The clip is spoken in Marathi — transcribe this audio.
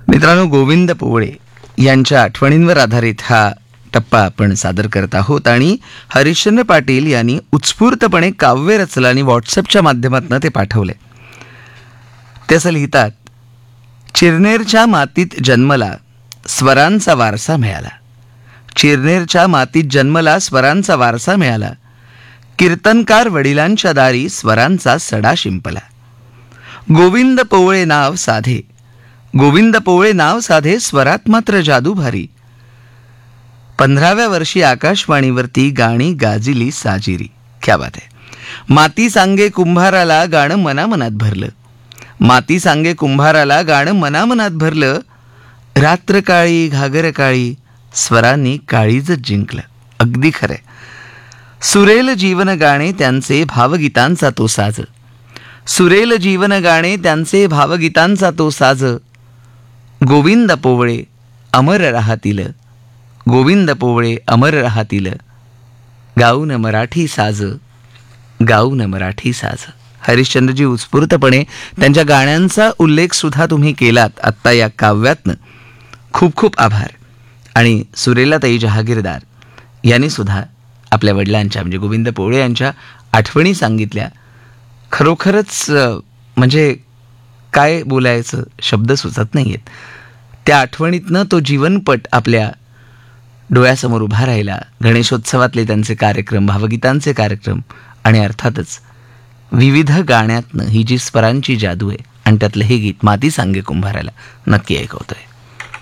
मित्रांनो, गोविंद पोवळे यांच्या आठवणींवर आधारित हा टप्पा आपण सादर करत आहोत आणि हरिश्चंद्र पाटील यांनी उत्स्फूर्तपणे काव्य रचलं आणि व्हॉट्सअपच्या माध्यमातून ते पाठवले. ते असं लिहितात, चिरनेरच्या मातीत जन्मला स्वरांचा वारसा मिळाला. चिरनेरच्या मातीत जन्मला स्वरांचा वारसा मिळाला. कीर्तनकार वडिलांच्या दारी स्वरांचा सडा शिंपला. गोविंद पोवळे नाव साधे, गोविंद पोवळे नाव साधे, स्वरात मात्र जादू भारी. 15व्या वर्षी आकाशवाणीवरती गाणी गाजिली साजिरी. क्या बात आहे. माती सांगे कुंभाराला गाणं मनामनात भरलं. माती सांगे कुंभाराला गाणं मनामनात भरलं. रात्र काळी घागर काळी स्वरांनी काळीजच जिंकलं. अगदी खरंय. सुरेल जीवन गाणे त्यांचे भावगीतांचा तो साज. सुरेल जीवन गाणे त्यांचे भावगीतांचा तो साज. गोविंद पोवळे अमर राहतील, गोविंद पोवळे अमर राहतील. गाऊन मराठी साज, गाऊन मराठी साज. हरिश्चंद्रजी उत्स्फूर्तपणे त्यांच्या गाण्यांचा उल्लेख सुद्धा तुम्ही केलात आत्ता या काव्यातनं. खूप खूप आभार. आणि सुरेलाताई जहागीरदार यांनी सुद्धा आपल्या वडिलांच्या म्हणजे गोविंद पोवळे यांच्या आठवणी सांगितल्या. खरोखरच म्हणजे काय बोलायचं, शब्द सुचत नाही आहेत. त्या आठवणीतनं तो जीवनपट आपल्या डोळ्यासमोर उभा राहिला. गणेशोत्सवातले त्यांचे कार्यक्रम, भावगीतांचे कार्यक्रम आणि अर्थातच विविध गाण्यातनं ही जी स्वरांची जादू आहे आणि त्यातलं हे गीत माती सांगे कुंभाराला नक्की ऐकवतोय.